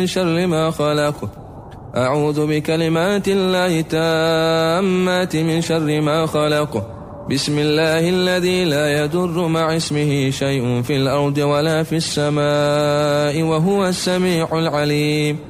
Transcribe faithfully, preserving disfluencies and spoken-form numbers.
شر ما خلق. أعوذ بكلمات الله التامات من شر ما خلق. بسم الله الذي لا يضر مع اسمه شيء في الأرض ولا في السماء وهو السميع العليم.